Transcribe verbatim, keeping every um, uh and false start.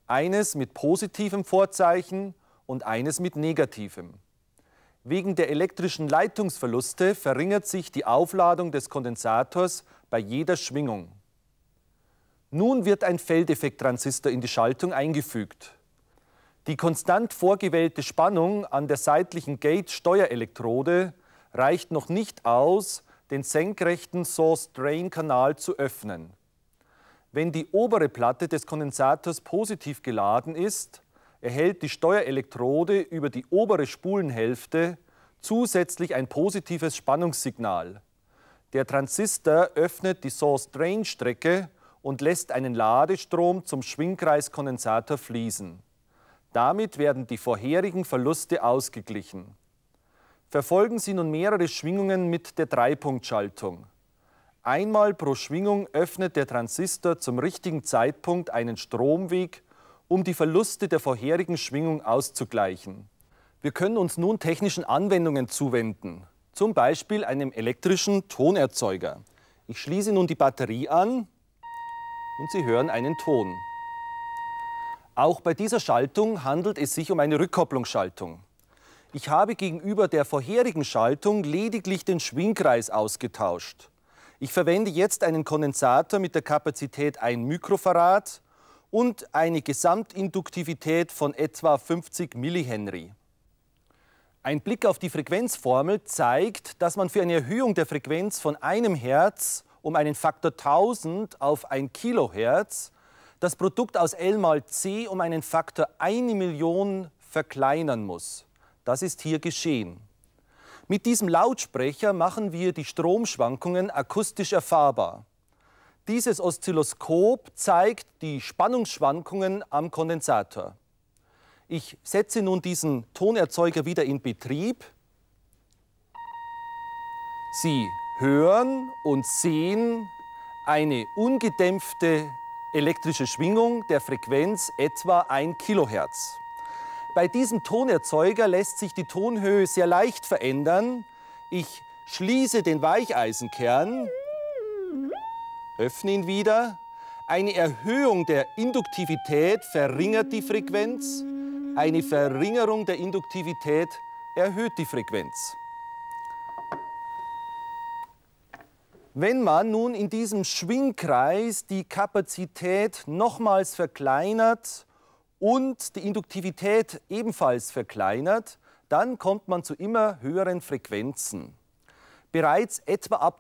Eines mit positivem Vorzeichen und eines mit negativem. Wegen der elektrischen Leitungsverluste verringert sich die Aufladung des Kondensators bei jeder Schwingung. Nun wird ein Feldeffekttransistor in die Schaltung eingefügt. Die konstant vorgewählte Spannung an der seitlichen Gate-Steuerelektrode reicht noch nicht aus, den senkrechten Source-Drain-Kanal zu öffnen. Wenn die obere Platte des Kondensators positiv geladen ist, erhält die Steuerelektrode über die obere Spulenhälfte zusätzlich ein positives Spannungssignal. Der Transistor öffnet die Source-Drain-Strecke und lässt einen Ladestrom zum Schwingkreiskondensator fließen. Damit werden die vorherigen Verluste ausgeglichen. Verfolgen Sie nun mehrere Schwingungen mit der Dreipunktschaltung. Einmal pro Schwingung öffnet der Transistor zum richtigen Zeitpunkt einen Stromweg, um die Verluste der vorherigen Schwingung auszugleichen. Wir können uns nun technischen Anwendungen zuwenden, zum Beispiel einem elektrischen Tonerzeuger. Ich schließe nun die Batterie an und Sie hören einen Ton. Auch bei dieser Schaltung handelt es sich um eine Rückkopplungsschaltung. Ich habe gegenüber der vorherigen Schaltung lediglich den Schwingkreis ausgetauscht. Ich verwende jetzt einen Kondensator mit der Kapazität ein Mikrofarad und eine Gesamtinduktivität von etwa fünfzig Millihenry. Ein Blick auf die Frequenzformel zeigt, dass man für eine Erhöhung der Frequenz von einem Hertz um einen Faktor tausend auf ein Kilohertz das Produkt aus L mal C um einen Faktor eine Million verkleinern muss. Das ist hier geschehen. Mit diesem Lautsprecher machen wir die Stromschwankungen akustisch erfahrbar. Dieses Oszilloskop zeigt die Spannungsschwankungen am Kondensator. Ich setze nun diesen Tonerzeuger wieder in Betrieb. Sie hören und sehen eine ungedämpfte elektrische Schwingung der Frequenz etwa ein Kilohertz. Bei diesem Tonerzeuger lässt sich die Tonhöhe sehr leicht verändern. Ich schließe den Weicheisenkern, öffne ihn wieder. Eine Erhöhung der Induktivität verringert die Frequenz. Eine Verringerung der Induktivität erhöht die Frequenz. Wenn man nun in diesem Schwingkreis die Kapazität nochmals verkleinert und die Induktivität ebenfalls verkleinert, dann kommt man zu immer höheren Frequenzen. Bereits etwa ab